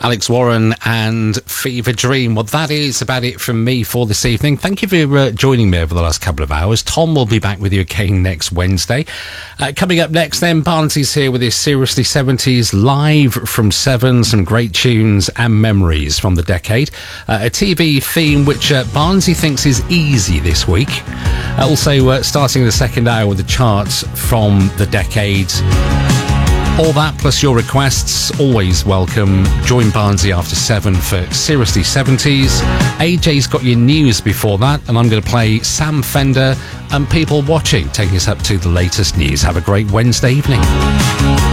Alex Warren and Fever Dream. Well, that is about it from me for this evening. Thank you for joining me over the last couple of hours. Tom will be back with you again next Wednesday. Coming up next then, Barnsley's here with his Seriously 70s live from 7, some great tunes and memories from the decade. A TV theme which Barnsley thinks is easy this week. Also starting the second hour with the charts from the decade. All that plus your requests, always welcome. Join Barnsley after 7 for Seriously 70s. AJ's got your news before that, and I'm going to play Sam Fender and People Watching, taking us up to the latest news. Have a great Wednesday evening.